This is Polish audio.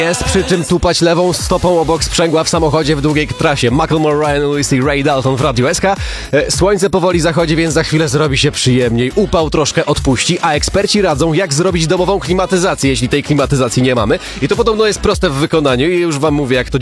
Jest przy czym tupać lewą stopą obok sprzęgła w samochodzie w długiej trasie. Macklemore, Ryan Lewis i Ray Dalton w Radiu SK. Słońce powoli zachodzi, więc za chwilę zrobi się przyjemniej. Upał troszkę odpuści, a eksperci radzą, jak zrobić domową klimatyzację, jeśli tej klimatyzacji nie mamy. I to podobno jest proste w wykonaniu i już wam mówię, jak to